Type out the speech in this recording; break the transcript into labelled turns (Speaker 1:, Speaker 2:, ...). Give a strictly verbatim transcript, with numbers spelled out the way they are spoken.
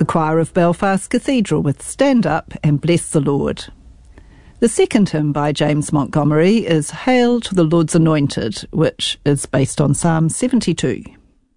Speaker 1: choir of Belfast Cathedral with Stand Up and Bless the Lord. The second hymn by James Montgomery is Hail to the Lord's Anointed, which is based on Psalm seventy-two.